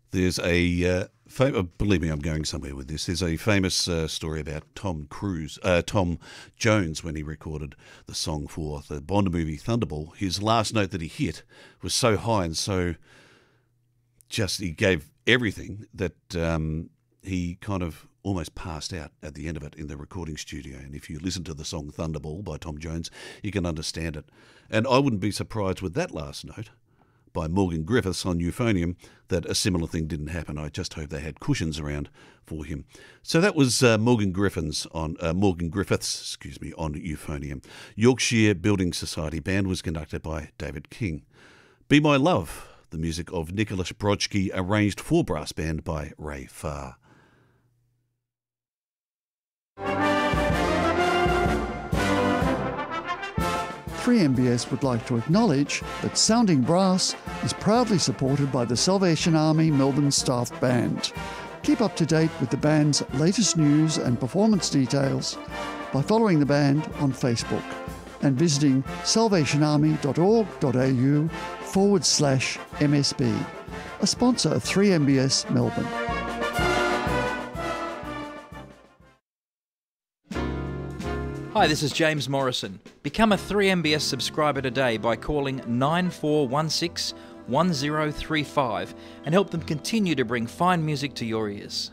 There's a believe me, I'm going somewhere with this. There's a famous story about Tom Jones when he recorded the song for the Bond movie Thunderball. His last note that he hit was so high and so just he gave everything that he kind of almost passed out at the end of it in the recording studio. And if you listen to the song Thunderball by Tom Jones, you can understand it. And I wouldn't be surprised with that last note by Morgan Griffiths on euphonium that a similar thing didn't happen. I just hope they had cushions around for him. So that was Morgan Griffiths on euphonium. Yorkshire Building Society Band was conducted by David King. Be My Love, the music of Nicholas Brodsky, arranged for brass band by Ray Farr. 3MBS would like to acknowledge that Sounding Brass is proudly supported by the Salvation Army Melbourne Staff Band. Keep up to date with the band's latest news and performance details by following the band on Facebook and visiting salvationarmy.org.au/MSB, a sponsor of 3MBS Melbourne. Hi, this is James Morrison. Become a 3MBS subscriber today by calling 9416 1035 and help them continue to bring fine music to your ears.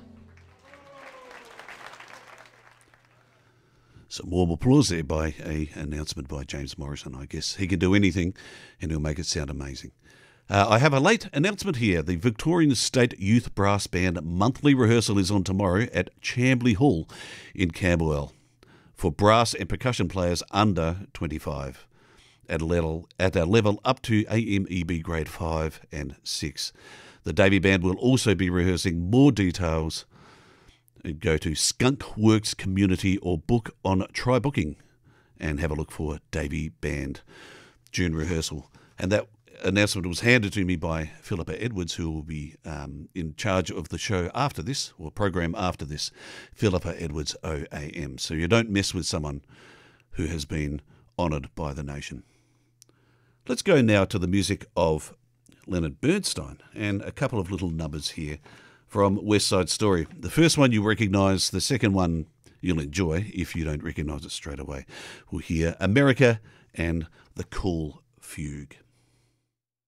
Some warm applause there by an announcement by James Morrison. I guess he can do anything and he'll make it sound amazing. I have a late announcement here. The Victorian State Youth Brass Band monthly rehearsal is on tomorrow at Chambly Hall in Camberwell for brass and percussion players under 25 at a level up to AMEB grade 5 and 6. The Davey Band will also be rehearsing. More details, go to Skunk Works Community or book on Try Booking and have a look for Davey Band June rehearsal. And that announcement was handed to me by Philippa Edwards, who will be in charge of the show after this, or program after this, Philippa Edwards OAM. So you don't mess with someone who has been honoured by the nation. Let's go now to the music of Leonard Bernstein and a couple of little numbers here from West Side Story. The first one you recognise, the second one you'll enjoy if you don't recognise it straight away. We'll hear America and the Cool Fugue.